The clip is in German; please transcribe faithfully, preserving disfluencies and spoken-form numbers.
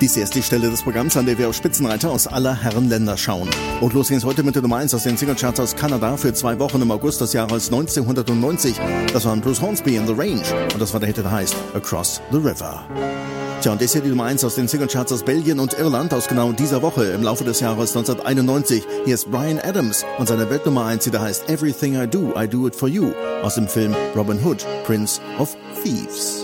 Dies hier ist die Stelle des Programms, an der wir auf Spitzenreiter aus aller Herren Länder schauen. Und los geht's heute mit der Nummer eins aus den Singlecharts aus Kanada für zwei Wochen im August des Jahres neunzehnhundertneunzig. Das waren Bruce Hornsby in The Range und das war der Hit, der heißt Across the River. Tja, und das ist hier die Nummer eins aus den Singlecharts aus Belgien und Irland aus genau dieser Woche im Laufe des Jahres neunzehnhunderteinundneunzig. Hier ist Bryan Adams und seine Weltnummer eins, die da heißt Everything I Do, I Do It For You aus dem Film Robin Hood, Prince of Thieves.